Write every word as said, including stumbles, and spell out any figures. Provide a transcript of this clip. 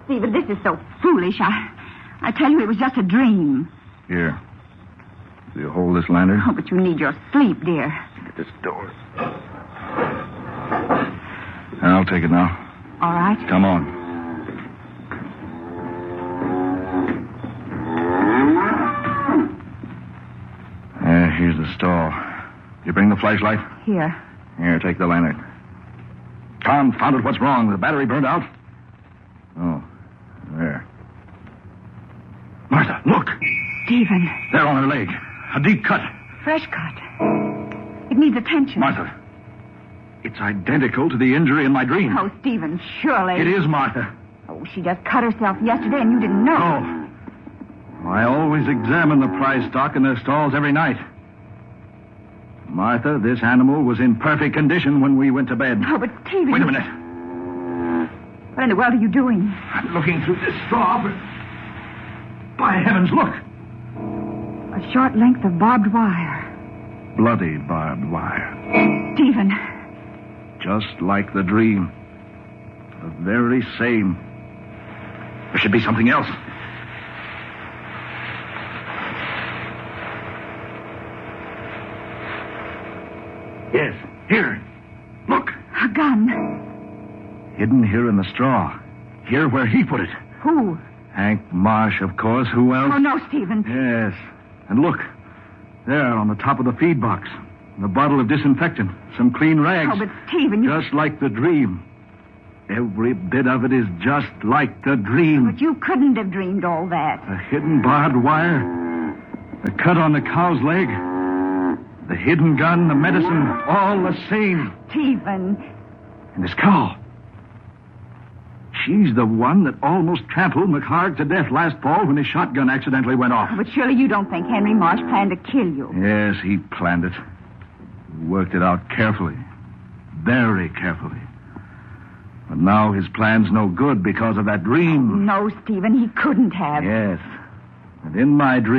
Stephen, this is so foolish. I, I tell you, it was just a dream. Here. Will you hold this lantern? Oh, but you need your sleep, dear. Get this door. I'll take it now. All right. Come on. Uh, here's the stall. You bring the flashlight? Here. Here, take the lantern. Confound it, what's wrong? The battery burned out? Oh, there. Martha, look! Stephen. There on her leg. A deep cut. Fresh cut. It needs attention. Martha, it's identical to the injury in my dream. Oh, Stephen, surely. It is, Martha. Oh, she just cut herself yesterday and you didn't know. Oh. I always examine the prize stock in their stalls every night. Martha, this animal was in perfect condition when we went to bed. Oh, but Stephen... Wait a minute. What in the world are you doing? I'm looking through this straw, but... By heavens, look! A short length of barbed wire. Bloody barbed wire. Stephen. Just like the dream. The very same. There should be something else. Yes, here. Look. A gun. Hidden here in the straw. Here where he put it. Who? Hank Marsh, of course. Who else? Oh, no, Stephen. Yes. And look. There on the top of the feed box. The bottle of disinfectant. Some clean rags. Oh, but Stephen, you... Just like the dream. Every bit of it is just like the dream. But you couldn't have dreamed all that. The hidden barbed wire. The cut on the cow's leg. The hidden gun, the medicine, all the same. Stephen. And this cow. She's the one that almost trampled McHarg to death last fall when his shotgun accidentally went off. But surely you don't think Henry Marsh planned to kill you. Yes, he planned it. He worked it out carefully. Very carefully. But now his plan's no good because of that dream. No, Stephen, he couldn't have. Yes. And in my dream...